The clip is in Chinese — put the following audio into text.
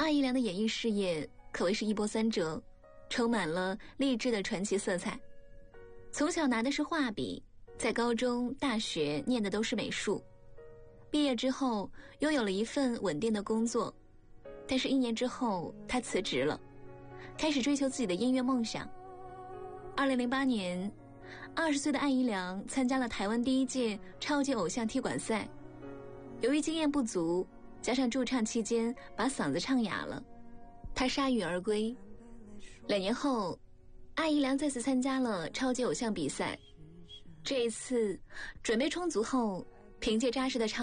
艾怡良的演艺事业可谓是一波三折，充满了励志的传奇色彩。从小拿的是画笔，在高中、大学念的都是美术。毕业之后拥有了一份稳定的工作，但是1年之后他辞职了，开始追求自己的音乐梦想。2008年，20岁的艾怡良参加了台湾第1届超级偶像踢馆赛。由于经验不足，加上驻唱期间把嗓子唱哑了，他铩羽而归。2年后，艾怡良再次参加了超级偶像比赛。这一次准备充足后，凭借扎实的唱